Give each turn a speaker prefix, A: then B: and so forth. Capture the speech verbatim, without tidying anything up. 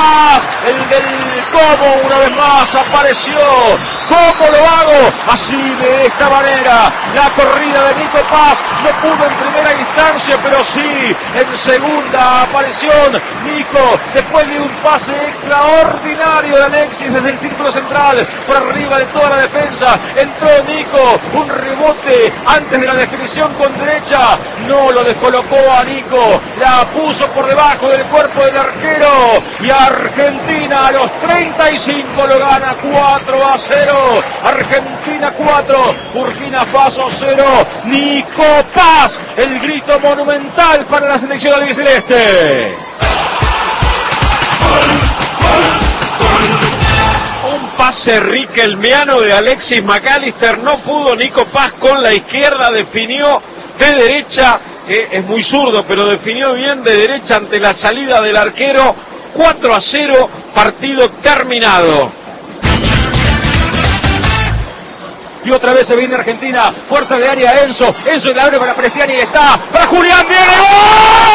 A: Paz, el del cómo una vez más apareció. ¿Cómo lo hago? Así, de esta manera. La corrida de Nico Paz no pudo en primera instancia, pero sí en segunda aparición. Nico, después de un pase extraordinario de Alexis desde el círculo central, por arriba de toda la defensa, entró Nico, un rebote antes de la definición con derecha, no lo descolocó a Nico, la puso por debajo del cuerpo del arquero, y Argentina a los treinta y cinco lo gana cuatro a cero. Argentina cuatro, Burkina Faso cero. Nico Paz, el grito monumental para la selección albiceleste.
B: Un pase riquelmeano de Alexis McAllister, no pudo Nico Paz con la izquierda, definió de derecha, que es muy zurdo, pero definió bien de derecha ante la salida del arquero. Cuatro a cero, partido terminado.
A: Y otra vez se viene Argentina, puerta de área Enzo, Enzo le abre para Prestiani y está, para Julián, viene, ¡gol!